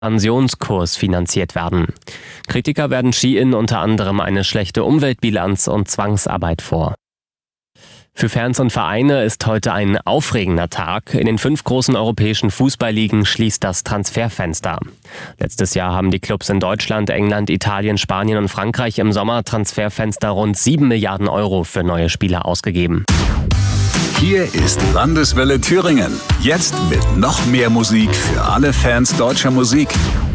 Expansionskurs finanziert werden. Kritiker werfen Ski-In unter anderem eine schlechte Umweltbilanz und Zwangsarbeit vor. Für Fans und Vereine ist heute ein aufregender Tag. In den 5 großen europäischen Fußballligen schließt das Transferfenster. Letztes Jahr haben die Clubs in Deutschland, England, Italien, Spanien und Frankreich im Sommertransferfenster rund 7 Milliarden Euro für neue Spieler ausgegeben. Hier ist Landeswelle Thüringen. Jetzt mit noch mehr Musik für alle Fans deutscher Musik.